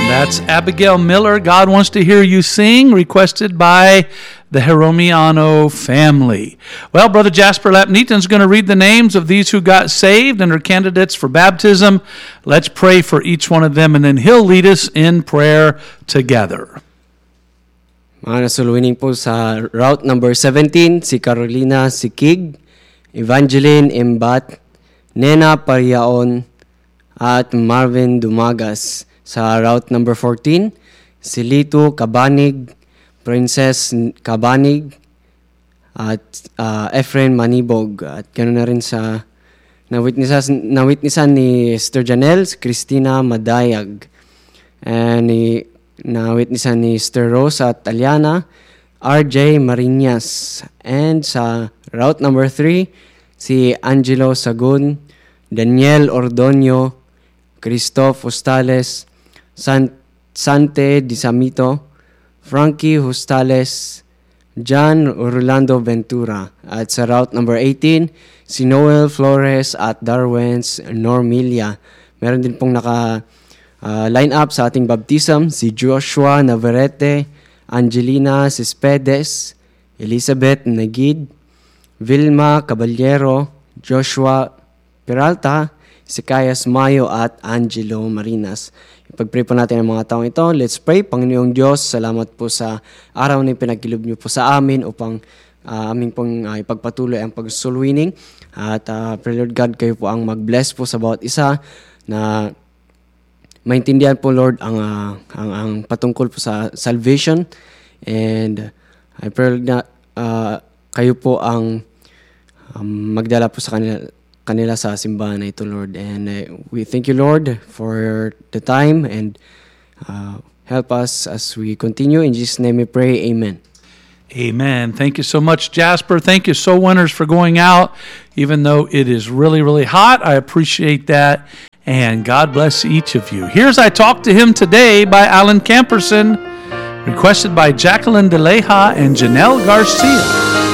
That's Abigail Miller. God wants to hear you sing, requested by the Jeromiano family. Well, Brother Jasper Lapneton is going to read the names of these who got saved and are candidates for baptism. Let's pray for each one of them, and then he'll lead us in prayer together. Mga nasuluwining po sa route number 17, si Carolina Sikig, Evangeline Imbat, Nena Pariaon, at Marvin Dumagas. Sa route number 14, si Lito Kabanig, Princess Kabanig, at Efren Manibog. At ganoon na rin sa nawitnessan ni Sister Janelle, si Christina Madayag. And nawitnessan ni Sister Rosa at Aliana, RJ Marinas. And sa route number 3, si Angelo Sagun, Daniel Ordonio, Christoph Hostales, Sante Disamito, Frankie Hostales, John Orlando Ventura. At sa route number 18, si Noel Flores at Darwins Normilia. Meron din pong line up sa ating baptism, si Joshua Navarrete, Angelina Cespedes, Elizabeth Nagid, Vilma Caballero, Joshua Peralta, si Caias Mayo at Angelo Marinas. Ipag-pray po natin ang mga taong ito. Let's pray. Panginoong Diyos, salamat po sa araw na pinagkilob niyo po sa amin upang aming pong ipagpatuloy ang pag-soul-winning. At pray Lord God, kayo po ang mag-bless po sa bawat isa na maintindihan po Lord ang patungkol po sa salvation. And I pray na kayo po ang magdala po sa kanila sa simbahan na ito, Lord. And we thank you, Lord, for the time and help us as we continue. In Jesus' name we pray. Amen. Amen. Thank you so much, Jasper. Thank you, soul winners, for going out, even though it is really, really hot. I appreciate that. And God bless each of you. Here's I Talk to Him Today by Alan Camperson, requested by Jacqueline DeLeja and Janelle Garcia.